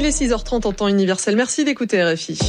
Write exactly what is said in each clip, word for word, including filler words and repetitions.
Il est six heures trente en temps universel. Merci d'écouter R F I.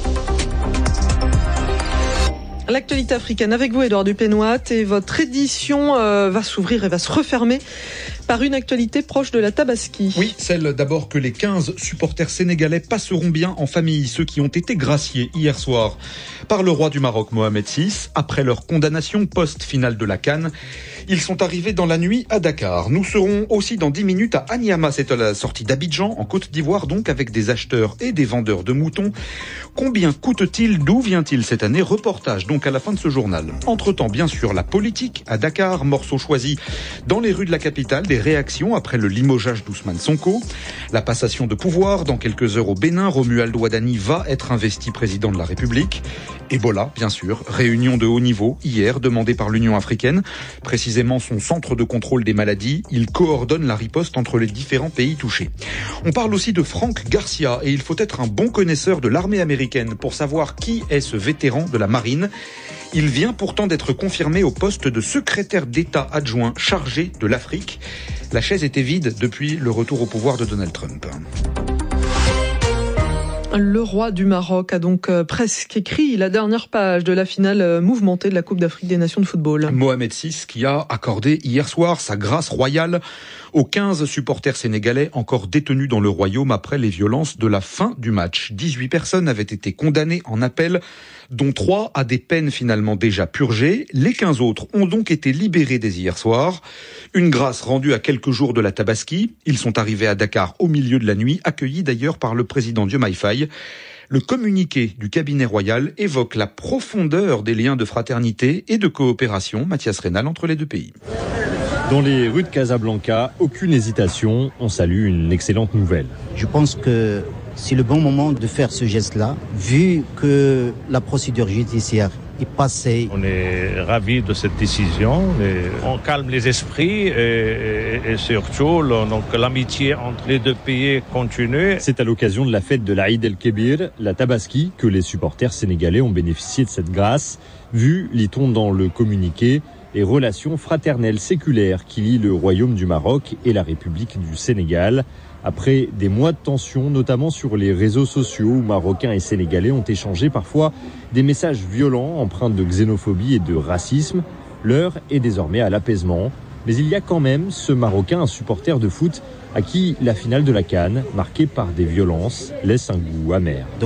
L'actualité africaine avec vous, Édouard Dupénoat, et votre édition euh, va s'ouvrir et va se refermer par une actualité proche de la Tabaski. Oui, celle d'abord que les quinze supporters sénégalais passeront bien en famille, ceux qui ont été graciés hier soir par le roi du Maroc, Mohamed six, après leur condamnation post-finale de la CAN. Ils sont arrivés dans la nuit à Dakar. Nous serons aussi dans dix minutes à Anyama, c'est à la sortie d'Abidjan, en Côte d'Ivoire, donc avec des acheteurs et des vendeurs de moutons. Combien coûte-t-il? D'où vient-il cette année? Reportage donc à la fin de ce journal. Entre-temps, bien sûr, la politique à Dakar, morceau choisi dans les rues de la capitale, des réactions après le limogeage d'Ousmane Sonko. La passation de pouvoir dans quelques heures au Bénin, Romuald Ouadani va être investi président de la République. Ebola, bien sûr, réunion de haut niveau hier demandée par l'Union africaine, précisément son centre de contrôle des maladies. Il coordonne la riposte entre les différents pays touchés. On parle aussi de Frank Garcia et il faut être un bon connaisseur de l'armée américaine pour savoir qui est ce vétéran de la marine. Il vient pourtant d'être confirmé au poste de secrétaire d'État adjoint chargé de l'Afrique. La chaise était vide depuis le retour au pouvoir de Donald Trump. Le roi du Maroc a donc presque écrit la dernière page de la finale mouvementée de la Coupe d'Afrique des Nations de football. Mohamed six qui a accordé hier soir sa grâce royale aux quinze supporters sénégalais encore détenus dans le royaume après les violences de la fin du match. dix-huit personnes avaient été condamnées en appel, dont trois à des peines finalement déjà purgées. Les quinze autres ont donc été libérés dès hier soir. Une grâce rendue à quelques jours de la Tabaski. Ils sont arrivés à Dakar au milieu de la nuit, accueillis d'ailleurs par le président Diomaye Faye. Le communiqué du cabinet royal évoque la profondeur des liens de fraternité et de coopération, Mathias Rénal, entre les deux pays. Dans les rues de Casablanca, aucune hésitation, on salue une excellente nouvelle. Je pense que c'est le bon moment de faire ce geste-là, vu que la procédure judiciaire est passée. On est ravis de cette décision, on calme les esprits et, et, et surtout donc, l'amitié entre les deux pays continue. C'est à l'occasion de la fête de l'Aïd el-Kébir, la Tabaski, que les supporters sénégalais ont bénéficié de cette grâce, vu, lit-on dans le communiqué, les relations fraternelles séculaires qui lient le Royaume du Maroc et la République du Sénégal. Après des mois de tension, notamment sur les réseaux sociaux où Marocains et Sénégalais ont échangé parfois des messages violents empreints de xénophobie et de racisme, l'heure est désormais à l'apaisement. Mais il y a quand même ce Marocain, un supporter de foot, à qui la finale de la CAN, marquée par des violences, laisse un goût amer. De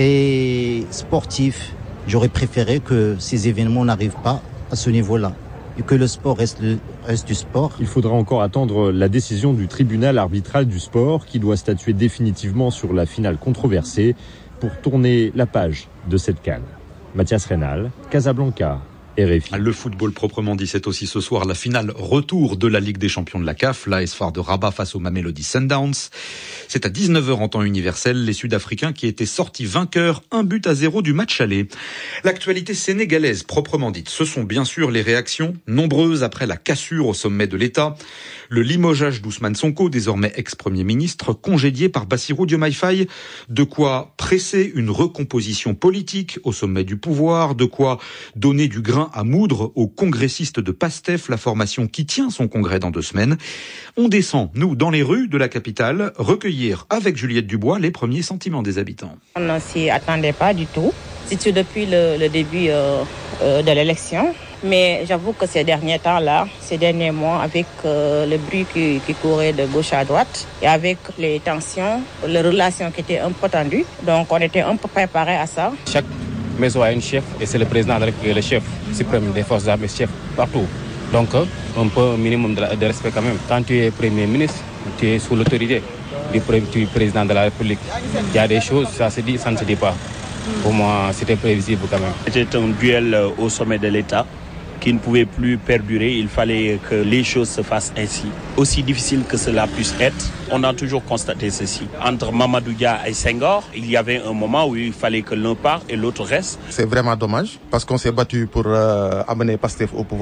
côté sportif, j'aurais préféré que ces événements n'arrivent pas à ce niveau-là. Et que le sport reste, le, reste du sport. Il faudra encore attendre la décision du tribunal arbitral du sport qui doit statuer définitivement sur la finale controversée pour tourner la page de cette CAN. Mathias Rénal, Casablanca, R F I. Le football proprement dit, c'est aussi ce soir la finale retour de la Ligue des Champions de la C A F, l'A S F A R de Rabat face au Mamelodi Sundowns. C'est à dix-neuf heures en temps universel, les Sud-Africains qui étaient sortis vainqueurs, un but à zéro du match aller. L'actualité sénégalaise proprement dite, ce sont bien sûr les réactions nombreuses après la cassure au sommet de l'État. Le limogeage d'Ousmane Sonko, désormais ex-premier ministre, congédié par Bassirou Diomaye Faye, de quoi presser une recomposition politique au sommet du pouvoir, de quoi donner du grain à moudre aux congressistes de PASTEF, la formation qui tient son congrès dans deux semaines. On descend, nous, dans les rues de la capitale, recueillir avec Juliette Dubois les premiers sentiments des habitants. On ne s'y attendait pas du tout, surtout depuis le, le début euh, euh, de l'élection. Mais j'avoue que ces derniers temps-là, ces derniers mois, avec euh, le bruit qui, qui courait de gauche à droite et avec les tensions, les relations qui étaient un peu tendues, donc on était un peu préparés à ça. Chaque maison a un chef et c'est le président de le chef suprême des forces armées, chef partout. Donc un peu un minimum de, de respect quand même. Quand tu es premier ministre, tu es sous l'autorité du président de la République. Il y a des choses, ça se dit, ça ne se dit pas. Pour moi, c'était prévisible quand même. C'était un duel au sommet de l'État qui ne pouvait plus perdurer. Il fallait que les choses se fassent ainsi. Aussi difficile que cela puisse être, on a toujours constaté ceci. Entre Mamadou Dia et Senghor, il y avait un moment où il fallait que l'un parte et l'autre reste. C'est vraiment dommage parce qu'on s'est battu pour euh, amener PASTEF au pouvoir.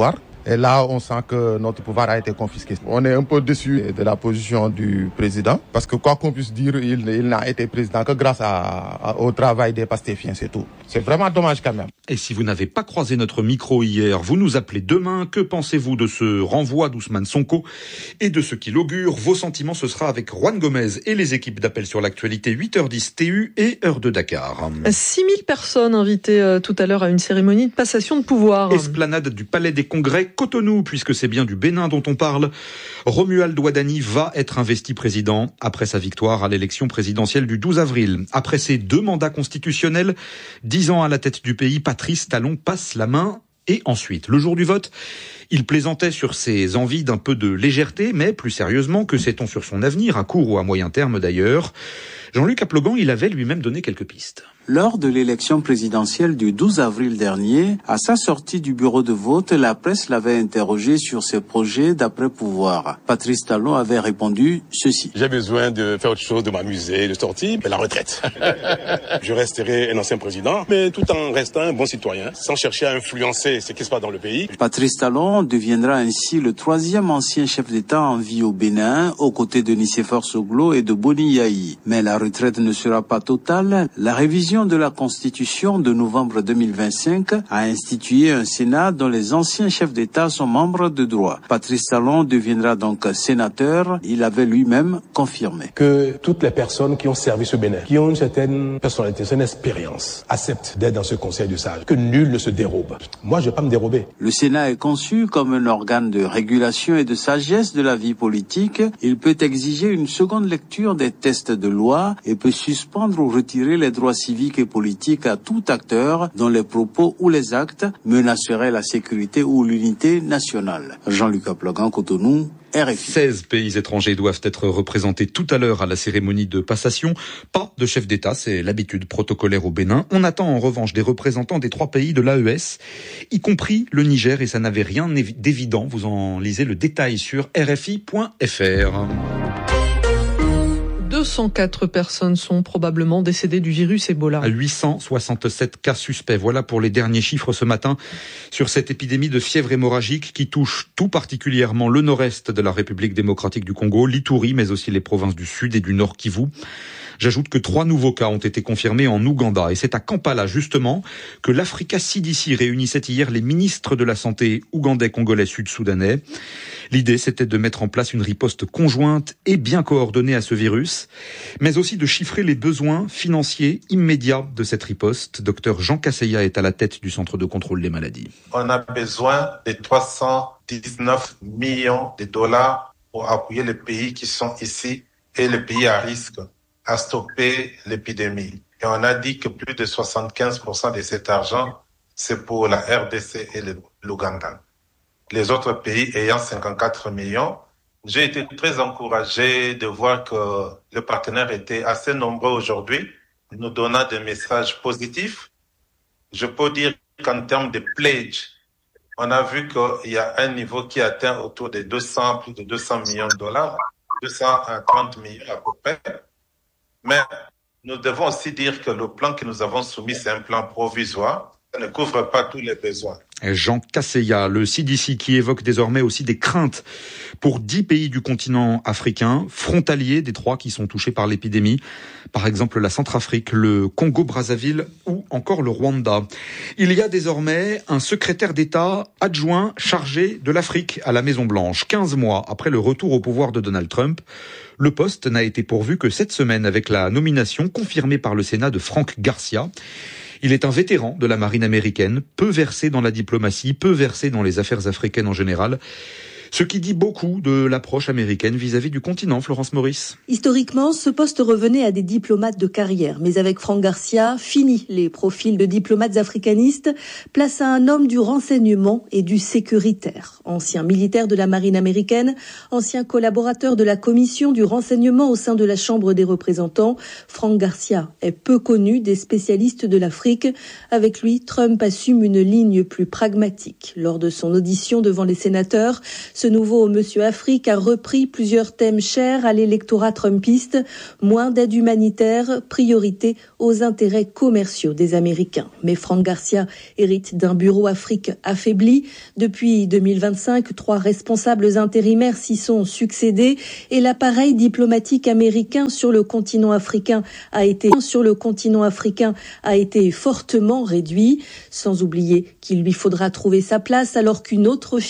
Et là, on sent que notre pouvoir a été confisqué. On est un peu déçu de la position du président, parce que quoi qu'on puisse dire, il, il n'a été président que grâce à, à, au travail des pastéfiens, c'est tout. C'est vraiment dommage quand même. Et si vous n'avez pas croisé notre micro hier, vous nous appelez demain. Que pensez-vous de ce renvoi d'Ousmane Sonko et de ce qu'il augure? Vos sentiments, ce sera avec Juan Gomez et les équipes d'appel sur l'actualité, huit heures dix T U et heure de Dakar. six mille personnes invitées euh, tout à l'heure à une cérémonie de passation de pouvoir. Esplanade du Palais des Congrès, Cotonou, puisque c'est bien du Bénin dont on parle. Romuald Ouadani va être investi président après sa victoire à l'élection présidentielle du douze avril. Après ses deux mandats constitutionnels, dix ans à la tête du pays, Patrice Talon passe la main. Et ensuite, le jour du vote, il plaisantait sur ses envies d'un peu de légèreté, mais plus sérieusement, que sait-on sur son avenir, à court ou à moyen terme d'ailleurs? Jean-Luc Aplogan, il avait lui-même donné quelques pistes. Lors de l'élection présidentielle du douze avril dernier, à sa sortie du bureau de vote, la presse l'avait interrogé sur ses projets d'après-pouvoir. Patrice Talon avait répondu ceci. J'ai besoin de faire autre chose, de m'amuser, de sortir, mais la retraite. Je resterai un ancien président, mais tout en restant un bon citoyen, sans chercher à influencer ce qui se passe dans le pays. Patrice Talon deviendra ainsi le troisième ancien chef d'État en vie au Bénin, aux côtés de Nicéphore Soglo et de Boni Yayi. Mais la retraite ne sera pas totale. La révision de la Constitution de novembre deux mille vingt-cinq a institué un Sénat dont les anciens chefs d'État sont membres de droit. Patrice Talon deviendra donc sénateur. Il avait lui-même confirmé que toutes les personnes qui ont servi ce Bénin, qui ont une certaine personnalité, une expérience, acceptent d'être dans ce conseil de sages, que nul ne se dérobe. Moi, je ne vais pas me dérober. Le Sénat est conçu comme un organe de régulation et de sagesse de la vie politique. Il peut exiger une seconde lecture des textes de loi et peut suspendre ou retirer les droits civiques et politique à tout acteur dont les propos ou les actes menaceraient la sécurité ou l'unité nationale. Jean-Luc Aplogan, Cotonou, R F I. seize pays étrangers doivent être représentés tout à l'heure à la cérémonie de passation. Pas de chef d'État, c'est l'habitude protocolaire au Bénin. On attend en revanche des représentants des trois pays de l'A E S, y compris le Niger, et ça n'avait rien d'évident. Vous en lisez le détail sur R F I point F R. deux cent quatre personnes sont probablement décédées du virus Ebola. huit cent soixante-sept cas suspects. Voilà pour les derniers chiffres ce matin sur cette épidémie de fièvre hémorragique qui touche tout particulièrement le nord-est de la République démocratique du Congo, l'Ituri, mais aussi les provinces du sud et du nord Kivu. J'ajoute que trois nouveaux cas ont été confirmés en Ouganda. Et c'est à Kampala, justement, que l'Africa C D C réunissait hier les ministres de la Santé ougandais, congolais, sud-soudanais. L'idée, c'était de mettre en place une riposte conjointe et bien coordonnée à ce virus, mais aussi de chiffrer les besoins financiers immédiats de cette riposte. Docteur Jean Kasseya est à la tête du Centre de contrôle des maladies. On a besoin de trois cent dix-neuf millions de dollars pour appuyer les pays qui sont ici et les pays à risque à stopper l'épidémie. Et on a dit que plus de soixante-quinze pour cent de cet argent, c'est pour la R D C et l'Ouganda. Les autres pays ayant cinquante-quatre millions, j'ai été très encouragé de voir que le partenaire était assez nombreux aujourd'hui, nous donnant des messages positifs. Je peux dire qu'en termes de pledge, on a vu qu'il y a un niveau qui atteint autour de deux cents, plus de deux cents millions de dollars, deux cent trente millions à peu près. Mais nous devons aussi dire que le plan que nous avons soumis, c'est un plan provisoire. Ça ne couvre pas tous les besoins. Jean Kasseya, le C D C qui évoque désormais aussi des craintes pour dix pays du continent africain, frontaliers des trois qui sont touchés par l'épidémie. Par exemple, la Centrafrique, le Congo-Brazzaville ou encore le Rwanda. Il y a désormais un secrétaire d'État adjoint chargé de l'Afrique à la Maison-Blanche. quinze mois après le retour au pouvoir de Donald Trump, le poste n'a été pourvu que cette semaine avec la nomination confirmée par le Sénat de Frank Garcia. Il est un vétéran de la marine américaine, peu versé dans la diplomatie, peu versé dans les affaires africaines en général. Ce qui dit beaucoup de l'approche américaine vis-à-vis du continent, Florence Maurice. Historiquement, ce poste revenait à des diplomates de carrière. Mais avec Frank Garcia, fini les profils de diplomates africanistes, place à un homme du renseignement et du sécuritaire. Ancien militaire de la marine américaine, ancien collaborateur de la commission du renseignement au sein de la Chambre des représentants, Frank Garcia est peu connu des spécialistes de l'Afrique. Avec lui, Trump assume une ligne plus pragmatique. Lors de son audition devant les sénateurs, ce ce nouveau Monsieur Afrique a repris plusieurs thèmes chers à l'électorat trumpiste. Moins d'aide humanitaire, priorité aux intérêts commerciaux des Américains. Mais Franck Garcia hérite d'un bureau Afrique affaibli. Depuis deux mille vingt-cinq, trois responsables intérimaires s'y sont succédés et l'appareil diplomatique américain sur le continent africain a été sur le continent africain a été fortement réduit. Sans oublier qu'il lui faudra trouver sa place alors qu'une autre